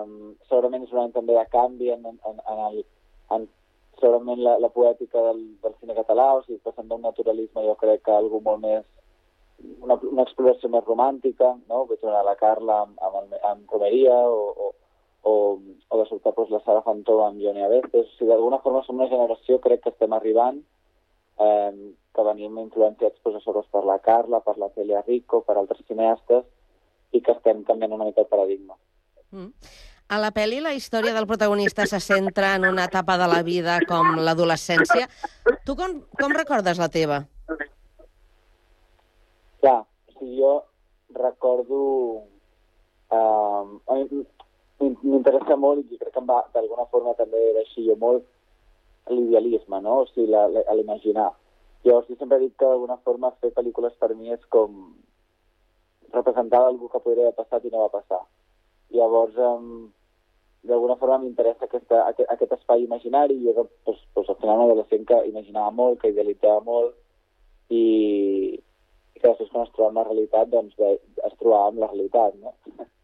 segurament és un any també de canvi en segurament la poètica del cine català, o sigui, passant d'un naturalisme jo crec que algú molt més, una exploració més romàntica, no? Vull tornar la Carla amb Romeria o de sobte pues, la Sara Fantó amb Johnny Abeces. O sigui, d'alguna forma som una generació, crec que estem arribant, que venim influenciats pues, sobretot per la Carla, per la Celia Rico, per altres cineastes, i que estem canviant una mica el paradigma. A la pel·li la història del protagonista se centra en una etapa de la vida com l'adolescència. Tu com recordes la teva? Clar, o sigui, jo recordo... a mi m'interessa molt, i crec que d'alguna forma també deixi jo molt, l'idealisme, no? O sigui, l'imaginar. Llavors, jo sempre he dit que d'alguna forma fer pel·lícules per mi és com representar algú que podria haver passat i no va passar. Llavors, d'alguna forma m'interessa aquest espai imaginari, i jo, al final, un adolescent que imaginava molt, que idealitzava molt, i que després quan es trobava amb la realitat, doncs es trobava amb la realitat, no?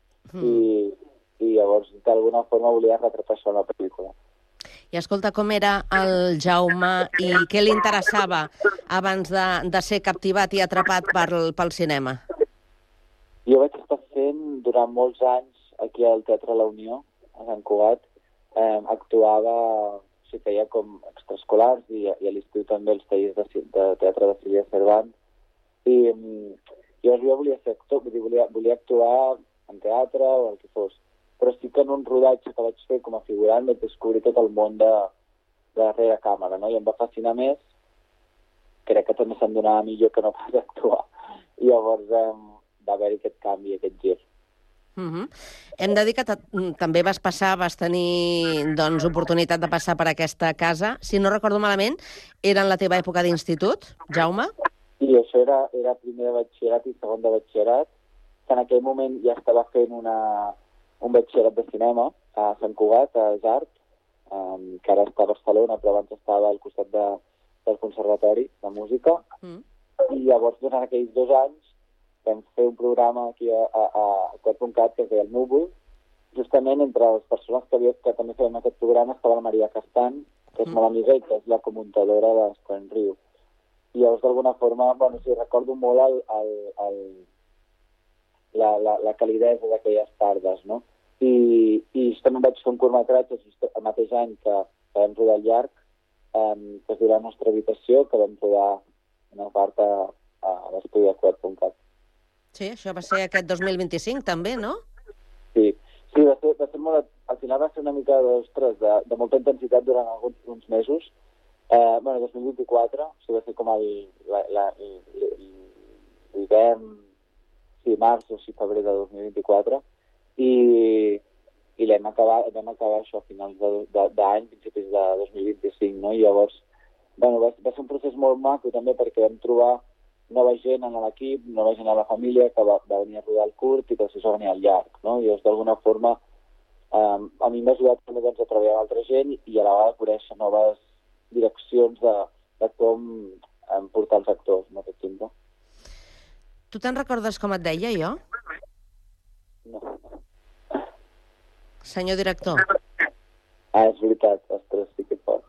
I llavors, d'alguna forma, volia retratar això en la pel·lícula. I escolta, com era el Jaume i què li interessava abans de ser captivat i atrapat pel cinema? Jo vaig estar fent durant molts anys aquí al Teatre La Unió, a Sant Cugat. Actuava, o sigui, feia com extraescolars i a l'estiu també els tallers de teatre de Sílvia Cervantes. I llavors jo volia ser actor, volia actuar en teatre o el que fos. Però sí que en un rodatge que vaig fer com a figurant vaig descobrir tot el món de darrere càmera, no? I em va fascinar més. Crec que també se'm donava millor que no pas actuar. I llavors va haver-hi aquest canvi, aquest gir. Hem de dir que també vas tenir doncs, oportunitat de passar per aquesta casa. Si no recordo malament, era en la teva època d'institut, Jaume? Sí, això era primer de batxillerat i segon de batxillerat. En aquell moment ja estava fent un batxillerat de cinema a Sant Cugat, a Jart, que ara està a Barcelona, però abans estava al costat del Conservatori de Música. I llavors, durant aquells 2 anys, vam fer un programa aquí a Quart.cat que es deia El Núvol. Justament entre les persones que també fèiem aquest programa estava la Maria Castan, que és molt amiga i que és la comuntadora d'Escoen Riu. I llavors, d'alguna forma, recordo molt la calidesa d'aquelles tardes, no? I també vaig fer un curtmetratge el mateix any que vam rodar el llarg, que es dirà La nostra habitació, que vam rodar una part a l'estudi de Quart.cat. Sí, això va ser aquest 2025 també, no? Sí, va ser molt... Al final va ser una mica de molta intensitat durant uns mesos. 2024, o sigui, va ser com l'hivern, sí, març o sí, febrer de 2024, i vam acabar això a finals d'any, principis de 2025, no? I llavors, va ser un procés molt maco també perquè vam trobar nova gent en l'equip, nova gent a la família que va venir a rodar el curt i que després va venir al llarg, no? I llavors, d'alguna forma, a mi m'ha ajudat també a treballar amb altra gent i a la vegada conèixer noves direccions de com portar els actors, no? Aquest timbre. Tu te'n recordes com et deia, jo? No. Senyor director. És veritat, ostres, sí que pot.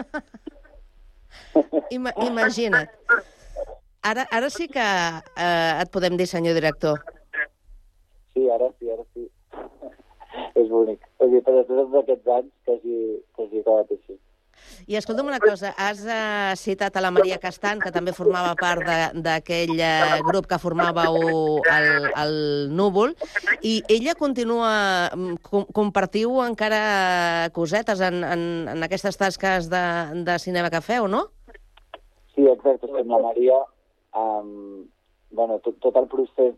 Imagina't. Ara sí que et podem dir senyor director. Sí, ara sí. És bonic. O sigui, però després de tots aquests anys que hagi acabat així. I escolta'm una cosa, has citat a la Maria Castan, que també formava part d'aquell grup que formàveu el Núvol, i ella continua... Compartiu encara cosetes en aquestes tasques de cinema que feu, no? Sí, exacte. Amb la Maria, tot el procés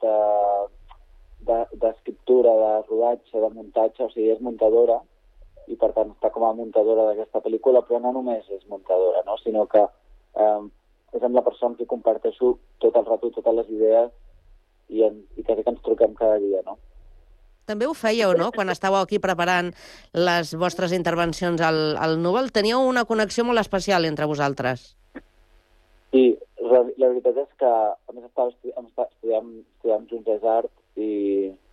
d'escriptura, de rodatge, de muntatge, o sigui, és muntadora, i per tant està com a muntadora d'aquesta pel·lícula, però no només és muntadora, no? Sinó que és amb la persona que comparteixo tot el rato, totes les idees, i quasi que ens truquem cada dia, no? També ho fèieu, no?, quan estàveu aquí preparant les vostres intervencions al Núvol. Teníeu una connexió molt especial entre vosaltres. Sí, la veritat és que, a més, estàvem estudiant junts a Art i